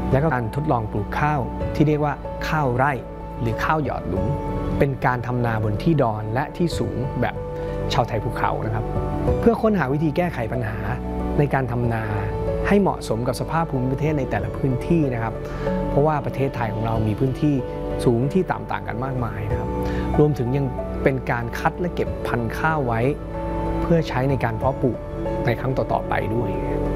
และก็การทดลองปลูกข้าวที่เรียกว่าข้าวไร่หรือข้าวหยอดหลุมเป็นการทำนาบนที่ดอนและที่สูงแบบชาวไทยภูเขานะครับเพื่อค้นหาวิธีแก้ไขปัญหาในการทำนาให้เหมาะสมกับสภาพภูมิประเทศในแต่ละพื้นที่นะครับเพราะว่าประเทศไทยของเรามีพื้นที่สูงที่ต่างกันมากมายนะครับรวมถึงยังเป็นการคัดและเก็บพันธุ์ข้าวไว้เพื่อใช้ในการเพาะปลูกในครั้งต่อๆไปด้วย